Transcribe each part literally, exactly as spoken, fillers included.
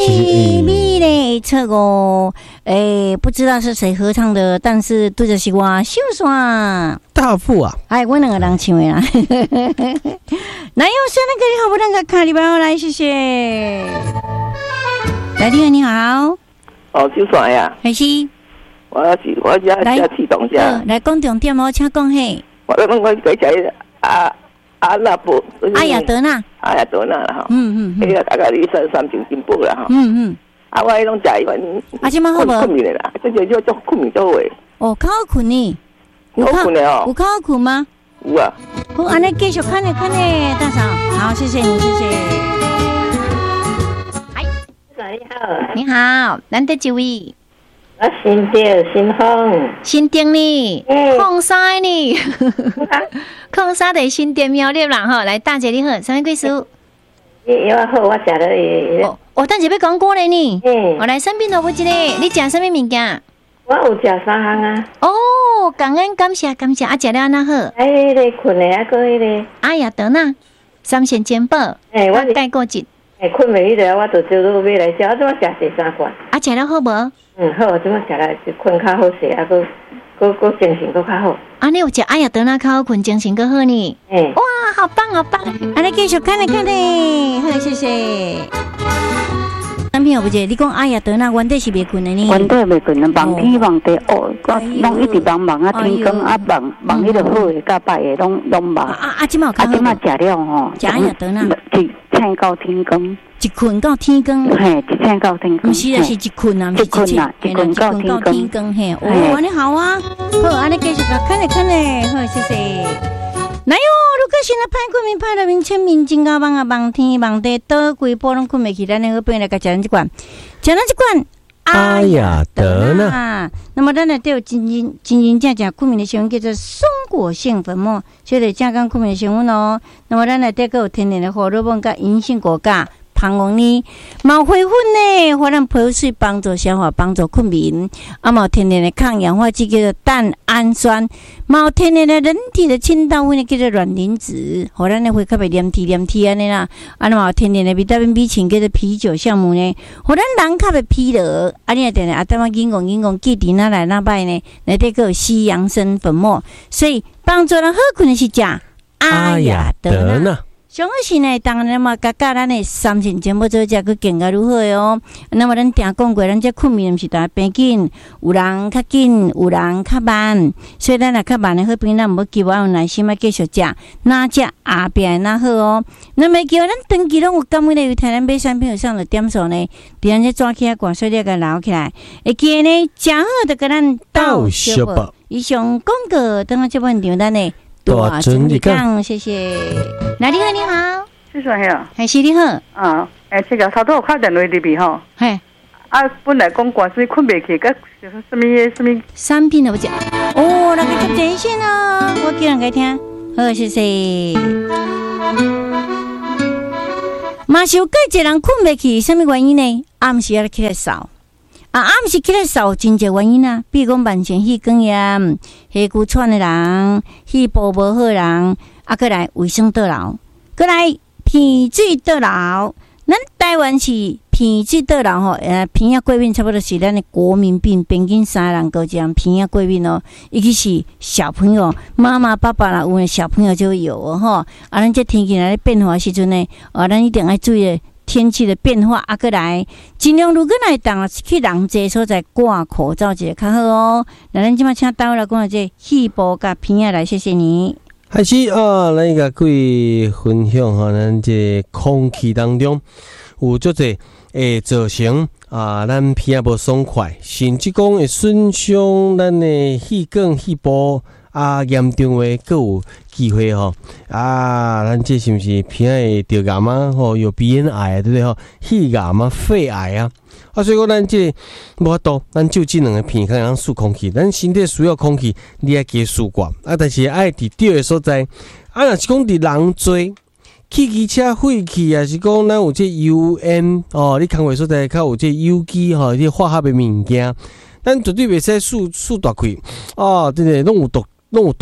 咪咪嘞车哦，哎，不知道是谁合唱的，但是对着是我秀爽大富啊！ 哎，我两个人唱的啦。男友生那个你好，不能个卡里包来，谢谢。来，你好，你好。 哦，秀爽呀。 还是？ 我是我家家启动下。 来讲重点哦，请讲嘿。 我我我在在啊。阿那布， 阿雅德纳， 阿雅德纳啦哈， 嗯嗯， 迄个大概你三三就进步啦哈， 嗯嗯， 啊我迄种食一份， 啊即摆好无？ 困眠的啦，这就叫做困眠到位。 哦，较好困呢， 有好困的哦， 有较好困吗？ 有啊。 好，安尼继续看呢看呢，大嫂，好，谢谢你，谢谢。嗨， 你好， 你好，难得几位？ 我新店新丰， 新店呢，矿山呢，矿山的新店苗栗啦吼，来大姐你好，什么贵叔？ 你我好，我食了伊。 哦，哦，大姐要讲过来呢，嗯，我来生病了，我一个，你食什么物件？ 我有食三项啊。 哦，感恩感谢感谢，啊，食了安那好？ 哎，迄个困的啊，个迄个。 阿雅德纳，三线肩膀， 哎，我盖过节。 哎，困袂迄个，我就朝路买来食，我怎么食第三罐？ 啊，食了好无？ 嗯，好，怎么食来就困较好势，啊，个个个精神个较好。 啊，你有食阿雅德纳较好困，精神个好呢。 嗯， 哇，好棒好棒！啊，你继续看来看嘞，好，谢谢。男朋友不姐，你讲阿雅德纳原底是袂困的呢？ 原底袂困啊，梦天梦地哦，我拢一直忙忙啊，天光啊忙忙迄个好诶，甲歹诶拢拢忙。 啊啊，即马有较好。 啊，即马食了吼， 食阿雅德纳， 一醒到天光。 一困到天光， 嘿，一醒到天光， 不是啊，是一困啊， 一困啊，一困到天光，嘿，哦，安尼好啊，好，安尼继续看嘞看嘞，好，谢谢。来哟，如果现在歹困眠，歹到面前面真啊忙啊忙天忙地，倒规波拢困袂起，咱那个病来甲食咱一罐，食咱一罐阿雅德纳。 那么咱呢都有真真真真正正困眠的成分，叫做松果性粉末，所以正讲困眠的成分哦。那么咱呢得个有天然的胡萝卜甲银杏果苷。胖黄呢，毛灰粉呢，互咱泡水帮助消化，帮助困眠。啊，毛天然的抗氧化剂叫做蛋氨酸，毛天然的人体的清道夫呢叫做卵磷脂，互咱的会较袂黏体黏体安尼啦。啊，毛天然的维他命 B 群叫做啤酒酵母呢，互咱人较袂疲劳。啊，你啊定定啊，等我引讲引讲，记伫哪来哪摆呢？内底个有西洋参粉末，所以帮助人好困的是食阿雅德纳。上好是呢，当然嘛，甲甲咱的三线节目做只个更加如何哦。那么咱定讲过，咱这困眠毋是大变紧，有人较紧，有人较慢，所以咱若较慢的好病，咱毋要急，我有耐心啊，继续食，哪食后边哪好哦。那么叫咱长期拢有感染的，有台咱买产品有上的点数呢，伫咱这抓起来挂水了个捞起来，会记呢，食好就跟咱倒小报。以上广告，等下这本场咱呢。大尊你讲，谢谢。来，你好，你好， 是啥呀？ 还是你好？ 啊，诶，这个差不多有敲电话入去吼。 嘿， 啊，本来讲关系困袂起，个什么什么产品都不讲。哦，那个接电线哦，我叫人家听。好，谢谢。嘛是有介一人困袂起，什么原因呢？暗时要起来扫。啊，暗时起来扫真侪原因啊，比如讲慢性气管炎、气骨喘的人、肺部无好的人，啊，过来卫生倒流，过来鼻水倒流。咱台湾是鼻水倒流吼，呃，鼻仔过敏差不多是咱的国民病，平均三人高一人鼻仔过敏哦。尤其是小朋友，妈妈、爸爸啦，有的小朋友就会有哦吼。啊，咱这天气来变化时阵呢，啊，咱一定要注意天气的变化，啊，过来尽量如果来当去人济所在挂口罩就较好哦。那咱即马请倒来讲这气部甲鼻仔来，谢谢你。 开始啊，咱甲各位分享哈，咱这空气当中有足侪会造成啊，咱鼻仔无爽快，甚至讲会损伤咱的气管、气部啊，严重的佫有机会吼啊，咱这是毋是鼻仔会得癌啊？吼，有鼻咽癌对不对吼？肺癌啊、肺癌啊，啊，所以讲咱这无法度，咱就这两个鼻孔通输空气，咱身体需要空气，你爱加输挂啊，但是爱伫对的所在，啊，若是讲伫人多。汽机车废气啊，是讲咱有这 U N 哦，你工课所在较有这有机吼，这化学的物件，咱绝对袂使输输大气哦，真诶拢有毒，拢有毒啊！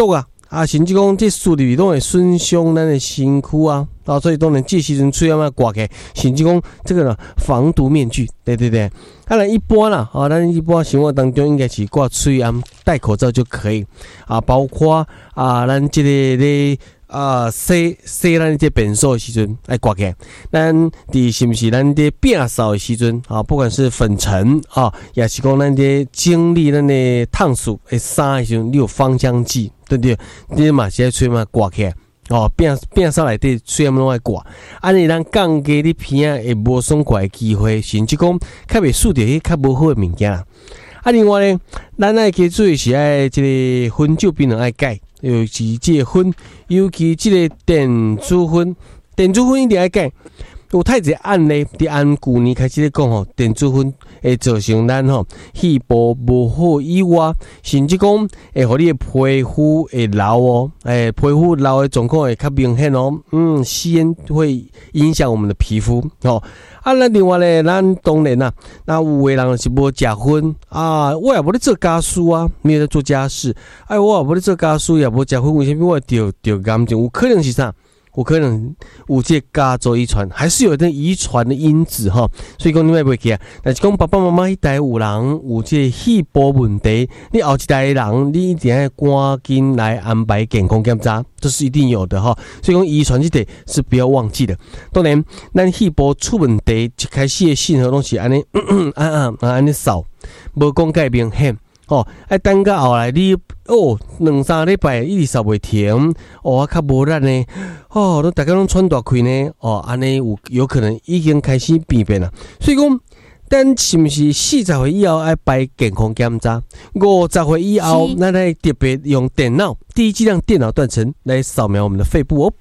啊，甚至讲这输入去拢会损伤咱的身躯啊，啊，所以当然这时阵喙要挂起来，甚至讲这个呢防毒面具，对对对。啊，咱一般啦，啊，咱一般生活当中应该是挂喙安戴口罩就可以啊，包括啊，咱这个咧。啊，洗洗咱这便所的时阵来挂起来，咱伫是不是咱这变扫的时阵啊？不管是粉尘啊，也是讲咱这经历咱的烫素的衫的时阵，你有芳香剂，对不对？你嘛是爱吹嘛挂起来哦，变变扫内底吹嘛拢爱挂，安尼咱降低你鼻仔会无爽快的机会，甚至讲较袂输着迄较无好的物件啦。啊，另外咧，咱爱记注意是爱这个分酒槟榔爱改。尤其这个粉，尤其这个电子粉，电子粉一定要改。有太侪案例，伫按旧年开始咧讲吼，电子粉会造成咱吼肺部无好以外，甚至讲会互你的皮肤会老哦，诶，皮肤老的状况会较明显哦。嗯，吸烟会影响我们的皮肤哦。啊，那另外咧，咱当然啦，那有的人是无食薰啊，我也无咧做家事啊，没有在做家事，哎，我也无咧做家事，也无食薰，为什么我得得癌症？有可能是啥？有可能有这家族遗传，还是有点遗传的因子哈，所以讲你卖袂记啊。但是讲爸爸妈妈迄代有人有这肺部问题，你后一代的人，你一定要赶紧来安排健康检查，这是一定有的哈。所以讲遗传这点是不要忘记的。当然，咱肺部出问题一开始的信号拢是安尼，啊啊啊安尼扫，无讲介明显。哦，爱等到后来你哦，两三礼拜一直扫袂停，哦，啊较无力呢，哦，都大家拢喘大气呢，哦，安尼有有可能已经开始变变啦。所以讲，咱是毋是四十岁以后爱摆健康检查？五十岁以后，咱来特别用电脑低剂量电脑断层来扫描我们的肺部哦。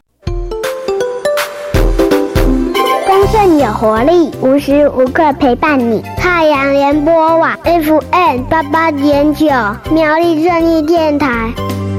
丰盛有活力，无时无刻陪伴你。太阳联播网 F M 八八点九，苗栗正义电台。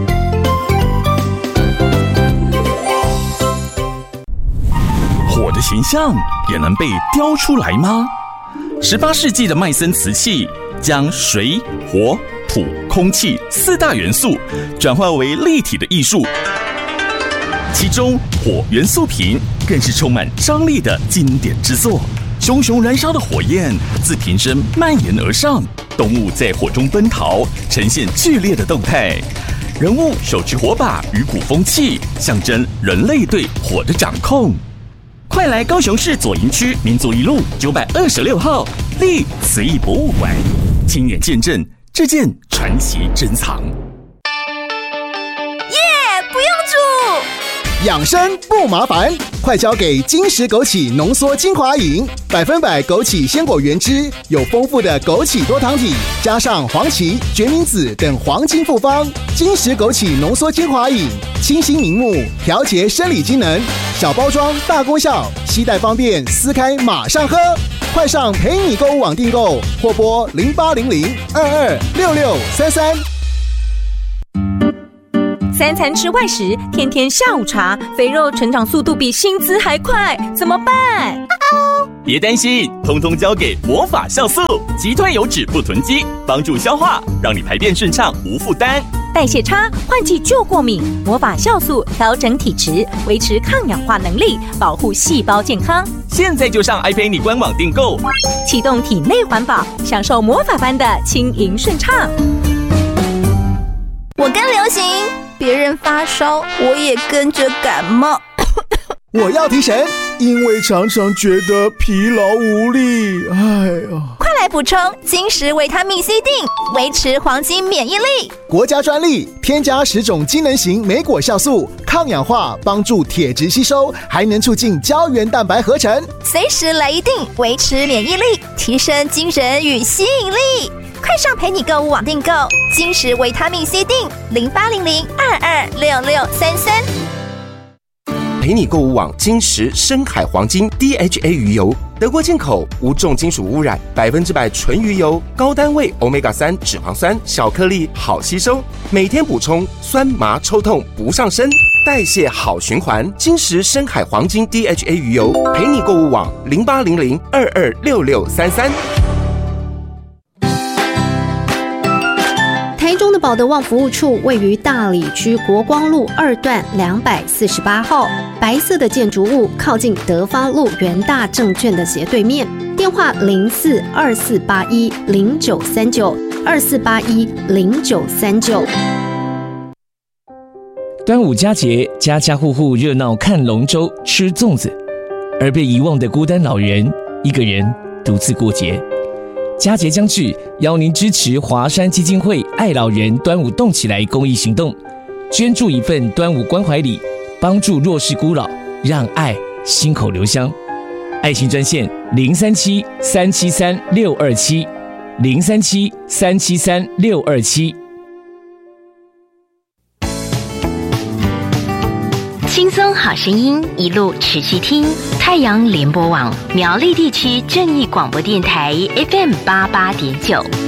火的形象也能被雕出来吗？十八世纪的麦森瓷器将水、火、土、空气四大元素转化为立体的艺术。其中火元素瓶更是充满张力的经典之作，熊熊燃烧的火焰自瓶身蔓延而上，动物在火中奔逃，呈现剧烈的动态。人物手持火把与鼓风器，象征人类对火的掌控。快来高雄市左营区民族一路九百二十六号立瓷艺博物馆，亲眼见证这件传奇珍藏。 耶、yeah, 不用煮， 养生不麻烦，快交给金石枸杞浓缩精华饮，百分百枸杞鲜果原汁，有丰富的枸杞多糖体，加上黄芪、决明子等黄金复方。金石枸杞浓缩精华饮，清新明目，调节生理机能，小包装大功效，携带方便，撕开马上喝。快上陪你购物网订购，或拨零八零零二二六六三三。 三餐吃外食，天天下午茶，肥肉成长速度比薪资还快，怎么办？ 别担心，通通交给魔法酵素，击退油脂不囤积，帮助消化，让你排便顺畅无负担。 代谢差，换季就过敏，魔法酵素调整体质，维持抗氧化能力，保护细胞健康。 现在就上 iPay 官网订购， 启动体内环保，享受魔法般的轻盈顺畅。 我跟流行，别人发烧，我也跟着感冒。 我要提神，因为常常觉得疲劳无力。哎呀， 快来补充金石维他命 C 锭，维持黄金免疫力。 国家专利，添加十种机能型莓果酵素，抗氧化，帮助铁质吸收，还能促进胶原蛋白合成。 随时来一锭，维持免疫力，提升精神与吸引力。快上陪你购物网订购金石维他命 C 锭，零八零零二二六六三三。 陪你购物网金石深海黄金 D H A 鱼油，德国进口，无重金属污染，百分之百纯鱼油，高单位 欧米伽三 脂肪酸，小颗粒好吸收，每天补充，酸麻抽痛不上身，代谢好循环。金石深海黄金 D H A 鱼油，陪你购物网零八零零二二六六三三。 乐宝的旺服务处位于大里区国光路二段两百四十八号，白色的建筑物靠近德发路元大证券的斜对面。电话零四二四八一零九三九二四八一零九三九。 端午佳节，家家户户热闹看龙舟、吃粽子，而被遗忘的孤单老人，一个人独自过节。佳节将至，邀您支持华山基金会爱老人端午动起来公益行动，捐助一份端午关怀礼，帮助弱势孤老，让爱心口留香。爱心专线零三七三七三六二七零三七三七三六二七。 轻松好声音，一路持续听。太阳联播网苗栗地区正义广播电台 F M 八八点九。